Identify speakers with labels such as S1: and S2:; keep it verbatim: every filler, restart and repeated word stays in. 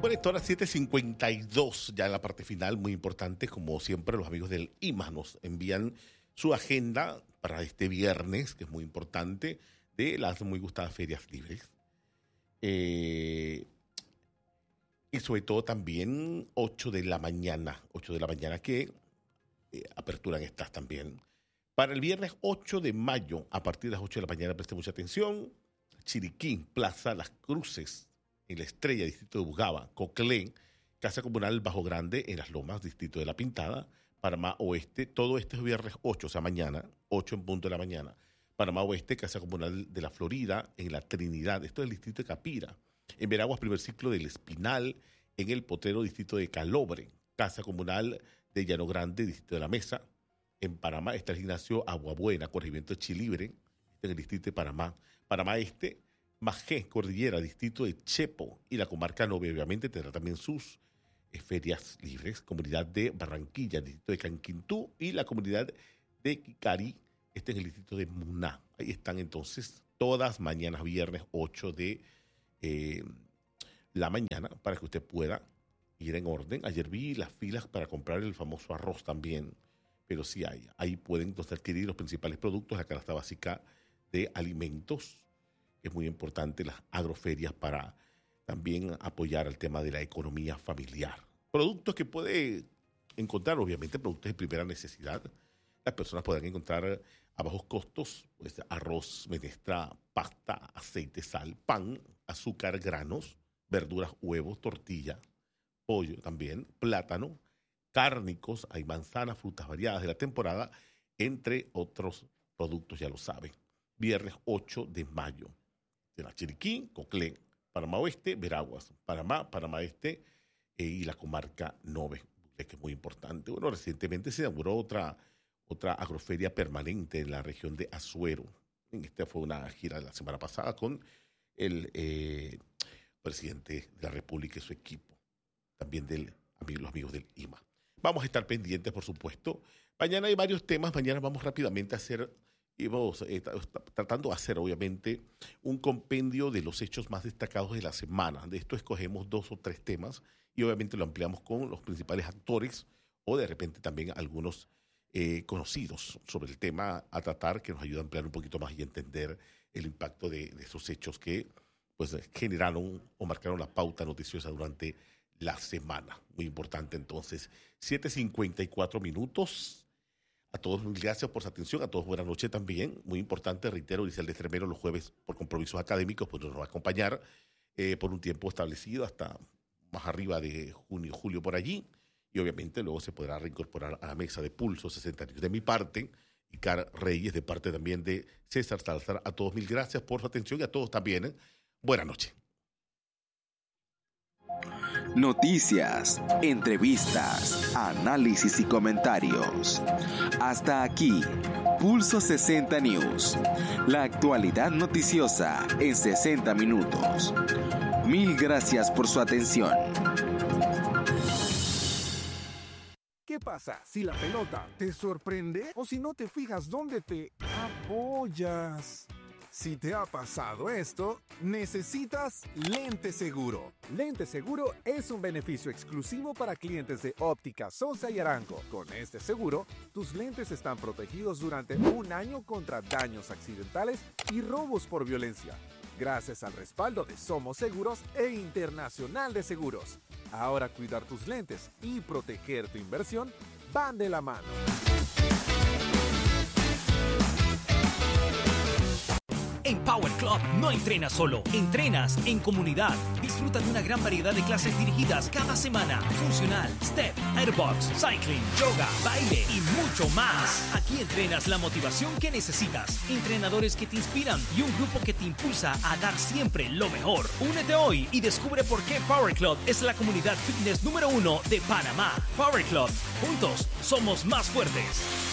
S1: Correcto, ahora siete cincuenta y dos, ya en la parte final, muy importante, como siempre los amigos del I M A nos envían su agenda para este viernes, que es muy importante, de las muy gustadas ferias libres. Eh, y sobre todo también ocho de la mañana, ocho de la mañana que eh, aperturan estas también. Para el viernes ocho de mayo, a partir de las ocho de la mañana, preste mucha atención, Chiriquí, Plaza Las Cruces, en La Estrella, distrito de Bugaba, Coclé, Casa Comunal Bajo Grande, en Las Lomas, distrito de La Pintada, Panamá Oeste, todo este es viernes ocho, o sea, mañana, ocho en punto de la mañana. Panamá Oeste, Casa Comunal de La Florida, en La Trinidad, esto es el distrito de Capira. En Veraguas, primer ciclo del Espinal, en El Potrero, distrito de Calobre, Casa Comunal de Llano Grande, distrito de La Mesa. En Panamá está el gimnasio Aguabuena, corregimiento de Chilibre, en el distrito de Panamá. Panamá Este, Majé, Cordillera, distrito de Chepo, y la comarca Nove, obviamente, tendrá también sus eh, ferias libres. Comunidad de Barranquilla, distrito de Canquintú, y la comunidad de Quicari, este en el distrito de Muná. Ahí están entonces todas mañanas, viernes ocho de eh, la mañana, para que usted pueda ir en orden. Ayer vi las filas para comprar el famoso arroz también, pero sí hay. Ahí pueden entonces adquirir los principales productos, la canasta básica de alimentos. Es muy importante las agroferias para también apoyar el tema de la economía familiar. Productos que puede encontrar, obviamente, productos de primera necesidad. Las personas podrán encontrar a bajos costos pues, arroz, menestra, pasta, aceite, sal, pan, azúcar, granos, verduras, huevos, tortilla, pollo también, plátano, cárnicos, hay manzanas, frutas variadas de la temporada, entre otros productos, ya lo saben. Viernes ocho de mayo. De la Chiriquí, Coclé, Panamá Oeste, Veraguas, Panamá, Panamá Este eh, y la comarca Nove, que es muy importante. Bueno, recientemente se inauguró otra, otra agroferia permanente en la región de Azuero. Esta fue una gira de la semana pasada con el eh, presidente de la República y su equipo, también del, los amigos del I M A. Vamos a estar pendientes, por supuesto. Mañana hay varios temas. Mañana vamos rápidamente a hacer... Y vamos eh, tratando de hacer, obviamente, un compendio de los hechos más destacados de la semana. De esto escogemos dos o tres temas y obviamente lo ampliamos con los principales actores o de repente también algunos eh, conocidos sobre el tema a tratar, que nos ayuda a ampliar un poquito más y entender el impacto de, de esos hechos que pues, generaron o marcaron la pauta noticiosa durante la semana. Muy importante entonces. siete cincuenta y cuatro minutos. A todos, mil gracias por su atención. A todos, buenas noches también. Muy importante, reitero, dice el de Tremero los jueves por compromisos académicos, pues nos va a acompañar eh, por un tiempo establecido hasta más arriba de junio, julio por allí. Y obviamente luego se podrá reincorporar a la mesa de Pulso sesenta años. De mi parte, y Car Reyes, de parte también de César Salazar. A todos, mil gracias por su atención y a todos también. ¿eh? Buenas noches.
S2: Noticias, entrevistas, análisis y comentarios. Hasta aquí, Pulso sesenta News. La actualidad noticiosa en sesenta minutos. Mil gracias por su atención.
S3: ¿Qué pasa si la pelota te sorprende o si no te fijas dónde te apoyas? Si te ha pasado esto, necesitas Lente Seguro. Lente Seguro es un beneficio exclusivo para clientes de Óptica Sosa y Arango. Con este seguro, tus lentes están protegidos durante un año contra daños accidentales y robos por violencia, gracias al respaldo de Somos Seguros e Internacional de Seguros. Ahora cuidar tus lentes y proteger tu inversión van de la mano.
S4: En Power Club no entrenas solo, entrenas en comunidad. Disfruta de una gran variedad de clases dirigidas cada semana. Funcional, step, airbox, cycling, yoga, baile y mucho más. Aquí entrenas la motivación que necesitas, entrenadores que te inspiran y un grupo que te impulsa a dar siempre lo mejor. Únete hoy y descubre por qué Power Club es la comunidad fitness número uno de Panamá. Power Club, juntos somos más fuertes.